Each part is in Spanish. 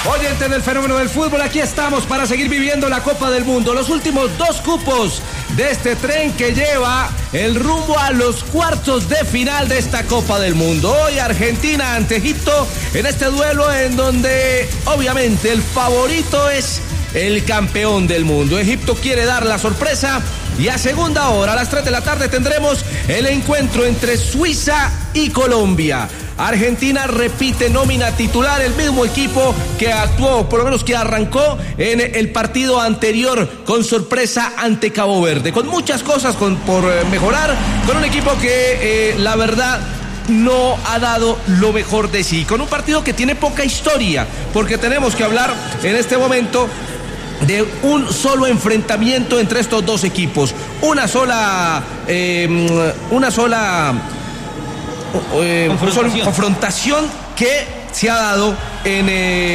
Oyentes del fenómeno del fútbol, aquí estamos para seguir viviendo la Copa del Mundo. Los últimos 2 cupos de este tren que lleva el rumbo a los cuartos de final de esta Copa del Mundo. Hoy Argentina ante Egipto en este duelo en donde obviamente el favorito es el campeón del mundo. Egipto quiere dar la sorpresa y a segunda hora, a las 3 de la tarde, tendremos el encuentro entre Suiza y Colombia. Argentina repite nómina titular, el mismo equipo que actuó, por lo menos que arrancó en el partido anterior con sorpresa ante Cabo Verde, con muchas cosas por mejorar, con un equipo que la verdad no ha dado lo mejor de sí, con un partido que tiene poca historia, porque tenemos que hablar en este momento de un solo enfrentamiento entre estos dos equipos, una sola confrontación que se ha dado en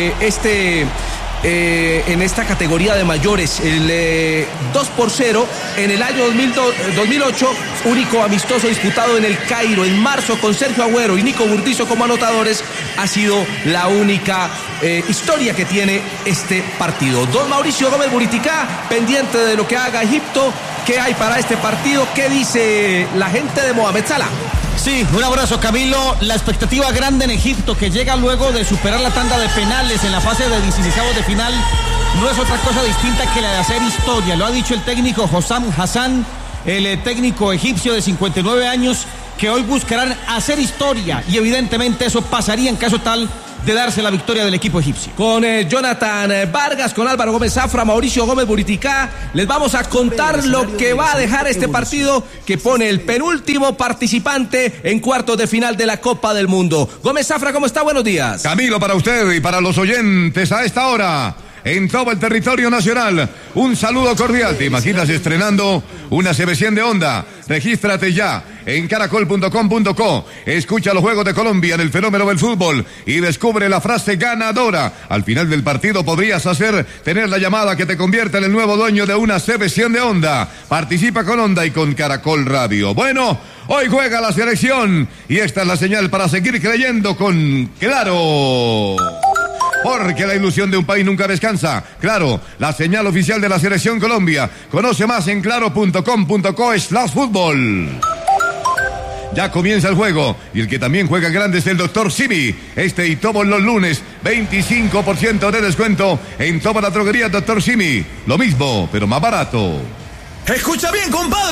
esta categoría de mayores, el 2-0 en el año 2008, único amistoso disputado en el Cairo en marzo con Sergio Agüero y Nico Burdizo como anotadores, ha sido la única historia que tiene este partido. Don Mauricio Gómez Buriticá, pendiente de lo que haga Egipto. ¿Qué hay para este partido? ¿Qué dice la gente de Mohamed Salah? Sí, un abrazo, Camilo. La expectativa grande en Egipto, que llega luego de superar la tanda de penales en la fase de 16avos de final, no es otra cosa distinta que la de hacer historia. Lo ha dicho el técnico Hossam Hassan, el técnico egipcio de 59 años, que hoy buscarán hacer historia y evidentemente eso pasaría en caso tal de darse la victoria del equipo egipcio. Con Jonathan Vargas, con Álvaro Gómez Zafra, Mauricio Gómez Buriticá, les vamos a contar lo que va a dejar este partido que pone el penúltimo participante en cuartos de final de la Copa del Mundo. Gómez Zafra, ¿cómo está? Buenos días. Camilo, para usted y para los oyentes a esta hora en todo el territorio nacional, un saludo cordial. ¿Te imaginas estrenando una CB100 de Honda? Regístrate ya en caracol.com.co. Escucha los Juegos de Colombia en el fenómeno del fútbol y descubre la frase ganadora. Al final del partido podrías tener la llamada que te convierta en el nuevo dueño de una CB100 de Honda. Participa con Honda y con Caracol Radio. Bueno, hoy juega la selección y esta es la señal para seguir creyendo con Claro. Porque la ilusión de un país nunca descansa. Claro, la señal oficial de la Selección Colombia. Conoce más en claro.com.co/fútbol. Ya comienza el juego y el que también juega grande es el Dr. Simi. Este y todos los lunes, 25% de descuento en toda la droguería Dr. Simi. Lo mismo, pero más barato. Escucha bien, compadre.